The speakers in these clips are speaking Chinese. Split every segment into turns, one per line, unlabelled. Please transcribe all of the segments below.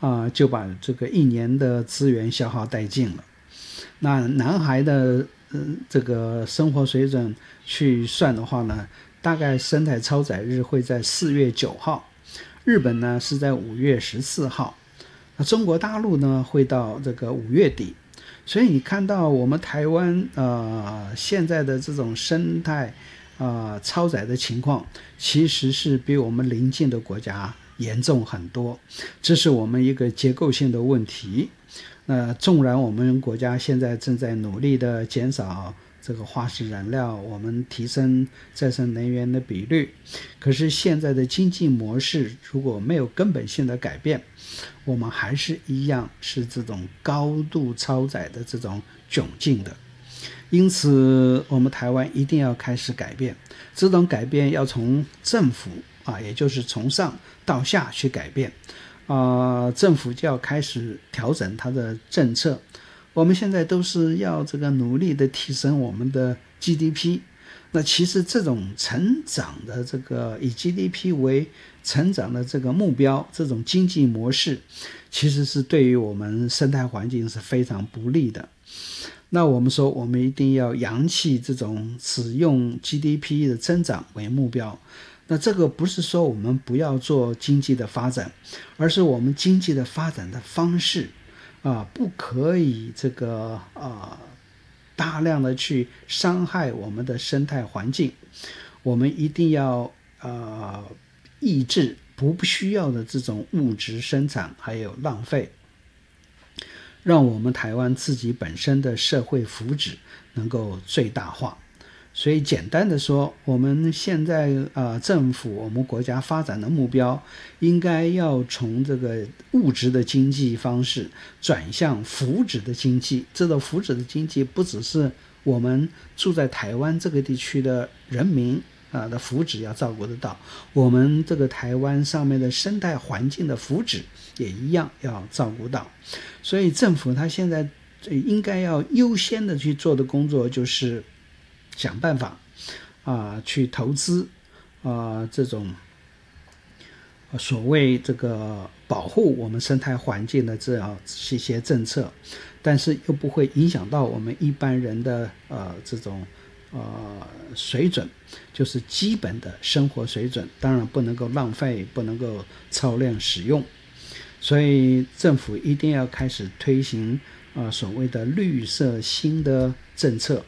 就把这个1年的资源消耗殆尽了。那南韩的这个生活水准去算的话呢，大概生态超载日会在4月9号，日本呢是在5月14号，那中国大陆呢会到这个5月底。所以你看到我们台湾现在的这种生态超载的情况，其实是比我们邻近的国家严重很多，这是我们一个结构性的问题。那纵然我们国家现在正在努力的减少这个化石燃料，我们提升再生能源的比率，可是现在的经济模式如果没有根本性的改变，我们还是一样是这种高度超载的这种窘境的。因此我们台湾一定要开始改变，这种改变要从政府也就是从上到下去改变。政府就要开始调整它的政策。我们现在都是要这个努力的提升我们的 GDP， 那其实这种成长的这个以 GDP 为成长的这个目标，这种经济模式其实是对于我们生态环境是非常不利的。那我们说我们一定要扬弃这种使用 GDP 的增长为目标，那这个不是说我们不要做经济的发展，而是我们经济的发展的方式不可以这个大量的去伤害我们的生态环境。我们一定要抑制不需要的这种物质生产还有浪费，让我们台湾自己本身的社会福祉能够最大化。所以简单的说，我们现在政府我们国家发展的目标应该要从这个物质的经济方式转向福祉的经济。这个福祉的经济不只是我们住在台湾这个地区的人民的福祉要照顾得到，我们这个台湾上面的生态环境的福祉也一样要照顾到。所以政府它现在应该要优先的去做的工作就是想办法去投资这种所谓这个保护我们生态环境的这些政策，但是又不会影响到我们一般人的这种水准，就是基本的生活水准，当然不能够浪费，不能够超量使用。所以政府一定要开始推行所谓的绿色新的政策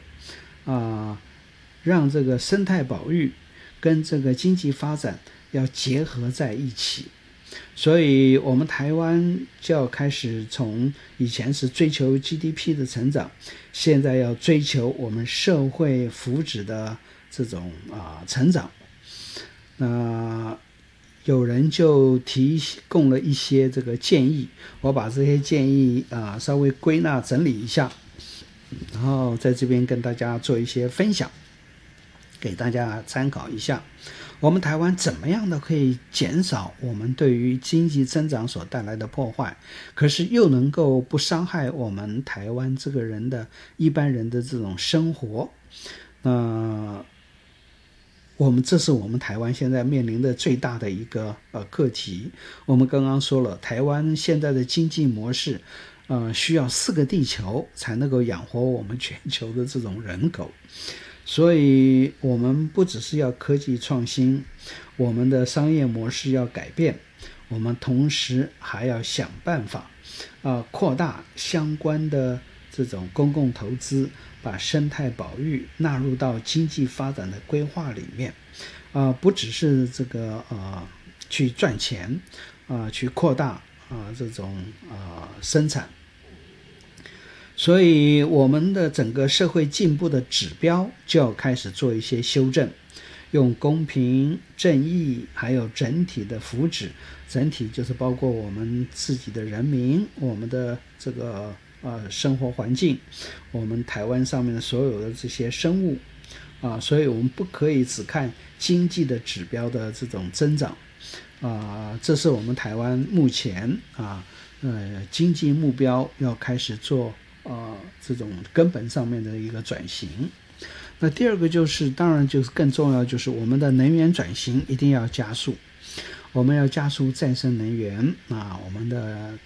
让这个生态保育跟这个经济发展要结合在一起。所以我们台湾就要开始从以前是追求 GDP 的成长，现在要追求我们社会福祉的这种成长。那有人就提供了一些这个建议，我把这些建议稍微归纳整理一下，然后在这边跟大家做一些分享，给大家参考一下。我们台湾怎么样的可以减少我们对于经济增长所带来的破坏，可是又能够不伤害我们台湾这个人的一般人的这种生活。这是我们台湾现在面临的最大的一个课题。我们刚刚说了，台湾现在的经济模式需要4个地球才能够养活我们全球的这种人口。所以我们不只是要科技创新，我们的商业模式要改变，我们同时还要想办法扩大相关的这种公共投资，把生态保育纳入到经济发展的规划里面不只是这个去赚钱去扩大这种生产。所以我们的整个社会进步的指标就要开始做一些修正，用公平正义还有整体的福祉，整体就是包括我们自己的人民，我们的这个生活环境，我们台湾上面的所有的这些生物所以我们不可以只看经济的指标的这种增长这是我们台湾目前经济目标要开始做这种根本上面的一个转型。那第二个就是当然就是更重要，就是我们的能源转型一定要加速，我们要加速再生能源我们的